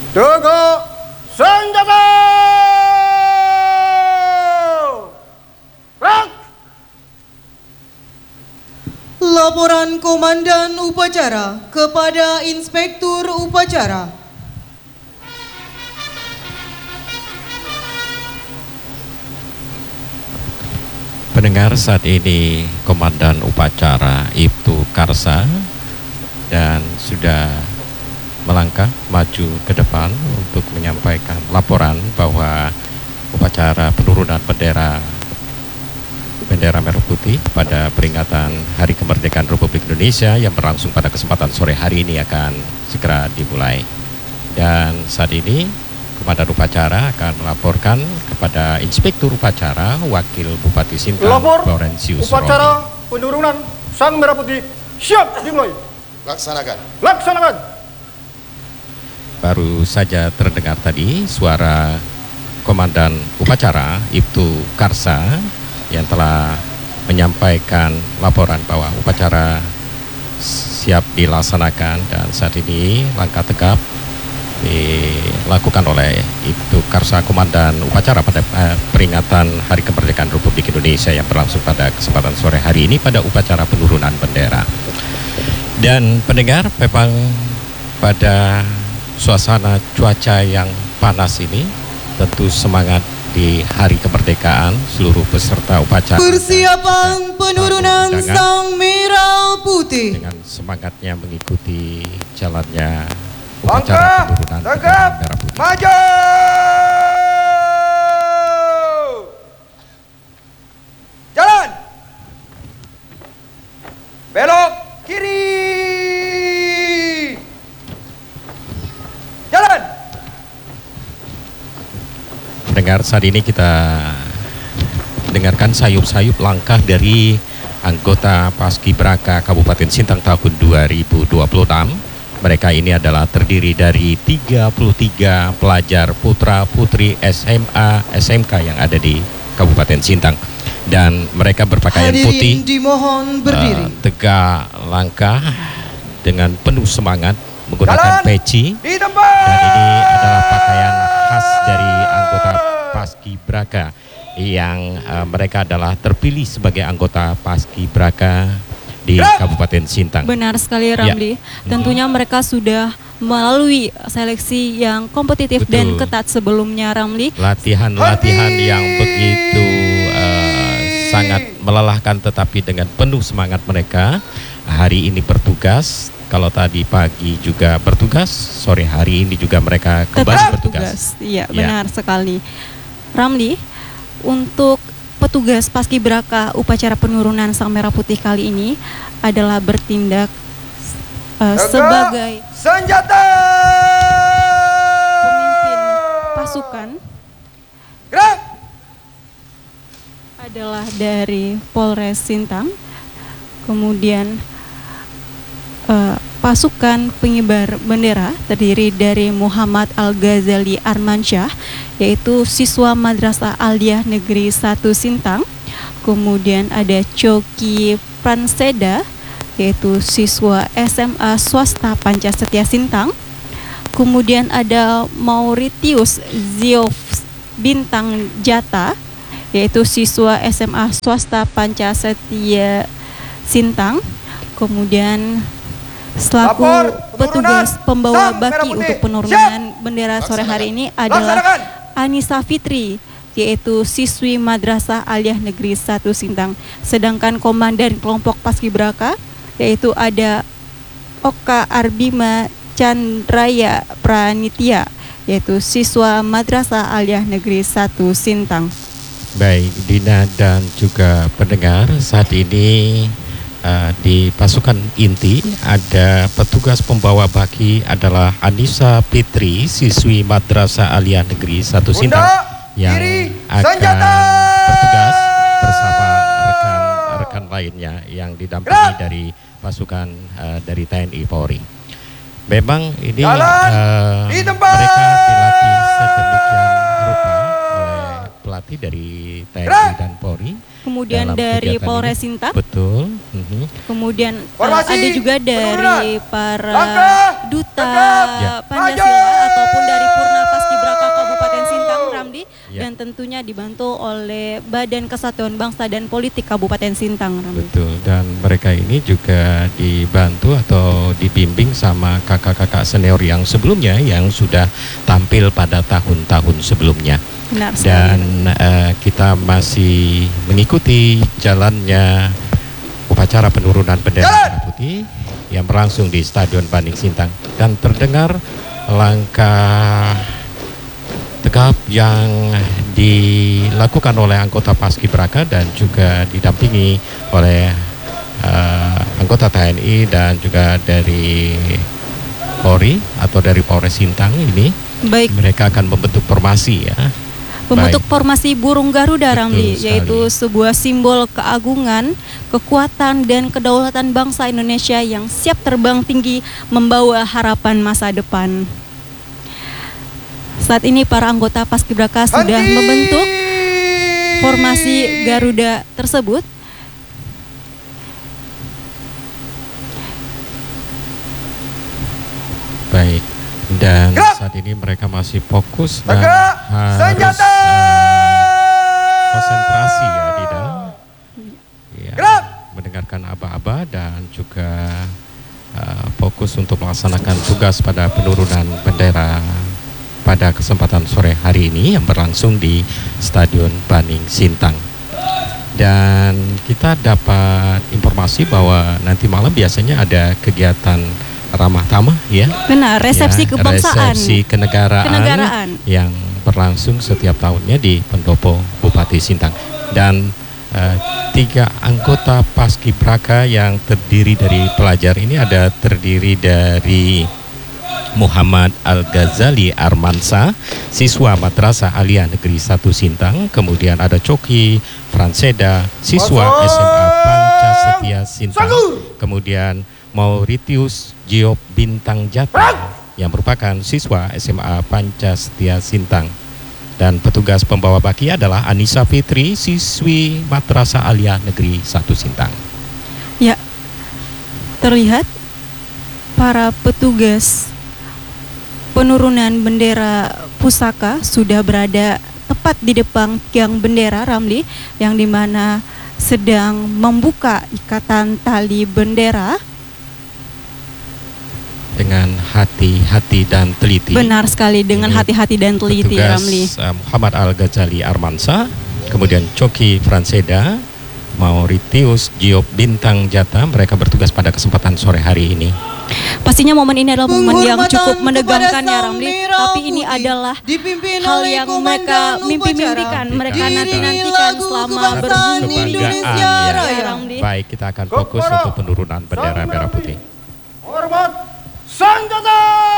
Tegak senjata! Rak! Laporan Komandan Upacara kepada Inspektur Upacara. Pendengar, saat ini Komandan Upacara Ibtu Karsa dan sudah melangkah maju ke depan untuk menyampaikan laporan bahwa upacara penurunan bendera merah putih pada peringatan Hari Kemerdekaan Republik Indonesia yang berlangsung pada kesempatan sore hari ini akan segera dimulai. Dan saat ini Komandan Upacara akan melaporkan kepada Inspektur Upacara Wakil Bupati Sintang Laurensius Upacara penurunan Sang Merah Putih siap dimulai. Laksanakan. Laksanakan. Baru saja terdengar tadi suara Komandan Upacara Ibtu Karsa yang telah menyampaikan laporan bahwa upacara siap dilaksanakan, dan saat ini langkah tegap dilakukan oleh Ibtu Karsa Komandan Upacara pada peringatan Hari Kemerdekaan Republik Indonesia yang berlangsung pada kesempatan sore hari ini pada upacara penurunan bendera. Dan pendengar, memang pada suasana cuaca yang panas ini tentu semangat di Hari Kemerdekaan seluruh peserta upacara Persiapan penurunan Sang Merah Putih dengan semangatnya mengikuti jalannya upacara penurunan tegap, Merah Putih. Maju! Jalan! Belok kiri! Jalan! Dengar, saat ini kita dengarkan sayup-sayup langkah dari anggota Paskibraka Kabupaten Sintang tahun 2026. Mereka ini adalah terdiri dari 33 pelajar putra-putri SMA, SMK yang ada di Kabupaten Sintang. Dan mereka berpakaian putih, dimohon berdiri. tegak langkah dengan penuh semangat menggunakan peci. Di tempat! Dan ini adalah pakaian khas dari anggota Paskibraka yang mereka adalah terpilih sebagai anggota Paskibraka di Kabupaten Sintang. Benar sekali, Ramli. Tentunya mereka sudah melalui seleksi yang kompetitif dan ketat sebelumnya, Ramli. Latihan-latihan yang begitu sangat melelahkan, tetapi dengan penuh semangat mereka hari ini bertugas. Kalau tadi pagi juga bertugas, sore hari ini juga mereka kembali bertugas. Iya, benar sekali. Ramli, untuk petugas Paskibraka upacara penurunan Sang Merah Putih kali ini adalah bertindak sebagai senjata! pemimpin pasukan. Gerak! Adalah dari Polres Sintang, kemudian pasukan pengibar bendera terdiri dari Muhammad Al-Ghazali Armansyah, yaitu siswa Madrasah Aliyah Negeri 1 Sintang. Kemudian ada Coki Pranseda, yaitu siswa SMA swasta Pancasetia Sintang. Kemudian ada Mauritius Ziof Bintang Jata, yaitu siswa SMA swasta Pancasetia Sintang. Kemudian selaku petugas pembawa baki untuk penurunan bendera sore hari ini adalah Anissa Fitri, yaitu siswi Madrasah Aliyah Negeri 1 Sintang. Sedangkan komandan kelompok Paskibraka yaitu ada Oka Arbima Chandraya Pranitya, yaitu siswa Madrasah Aliyah Negeri 1 Sintang. Baik, Dina dan juga pendengar, saat ini di pasukan inti ada petugas pembawa baki adalah Anissa Fitri, siswi Madrasah Aliyah Negeri 1 Sintang yang akan bertugas bersama rekan-rekan lainnya yang didampingi dari pasukan dari TNI Polri. Memang ini mereka dilatih sedemikian rupa oleh pelatih dari TNI dan Polri. Kemudian dari Polres Sintang. Betul. Kemudian ada juga dari para duta Pancasila ataupun dari tentunya dibantu oleh Badan Kesatuan Bangsa dan Politik Kabupaten Sintang, Ramli. Betul, dan mereka ini juga dibantu atau dibimbing sama kakak-kakak senior yang sebelumnya yang sudah tampil pada tahun-tahun sebelumnya. Benar sekali. Dan kita masih mengikuti jalannya upacara penurunan bendera merah putih yang berlangsung di Stadion Baning Sintang, dan terdengar langkah tegap yang dilakukan oleh anggota Paskibraka dan juga didampingi oleh anggota TNI dan juga dari Polri atau dari Polres Sintang ini. Baik, Mereka akan membentuk formasi ya. membentuk Baik. formasi burung Garuda, Betul Ramli, sekali. yaitu sebuah simbol keagungan, kekuatan dan kedaulatan bangsa Indonesia yang siap terbang tinggi membawa harapan masa depan. Saat ini para anggota Paskibraka sudah membentuk formasi Garuda tersebut. Baik, dan saat ini mereka masih fokus dan Tegak, harus senjata! konsentrasi ya di dalam ya, Gerak! mendengarkan aba-aba dan juga fokus untuk melaksanakan tugas pada penurunan bendera pada kesempatan sore hari ini yang berlangsung di Stadion Baning Sintang. Dan kita dapat informasi bahwa nanti malam biasanya ada kegiatan ramah tamah ya. Benar, resepsi Ya, kebangsaan. resepsi kenegaraan yang berlangsung setiap tahunnya di Pendopo Bupati Sintang. Dan 3 anggota Paskibraka yang terdiri dari pelajar ini terdiri dari Muhammad Al-Ghazali Armansa, siswa Madrasah Aliyah Negeri 1 Sintang. Kemudian ada Coki Franseda, siswa SMA Panca Setia Sintang. Kemudian Mauritius Giob Bintang Jati yang merupakan siswa SMA Panca Setia Sintang. Dan petugas pembawa baki adalah Anissa Fitri, siswi Madrasah Aliyah Negeri 1 Sintang. Ya, terlihat para petugas penurunan bendera pusaka sudah berada tepat di depan tiang bendera, Ramli, yang dimana sedang membuka ikatan tali bendera. Dengan hati-hati dan teliti. Benar sekali, dengan Ini hati-hati dan teliti, petugas, Ramli. Muhammad Al-Ghazali Armansa, kemudian Coki Franseda, Mauritius Giob Bintang Jata, mereka bertugas pada kesempatan sore hari ini. Pastinya momen ini adalah momen yang Penghormatan cukup menegangkan kepada ya, Sang Ramli, Merah tapi ini Putih adalah dipimpin hal oleh yang Komandan mereka Upacara. mimpi-mimpikan, mereka Kita nanti-nantikan lagu selama kebangsaan berjumpa Indonesia ya. Raya. Ramli. Baik, kita akan fokus untuk penurunan bendera merah putih. Hormat senjata!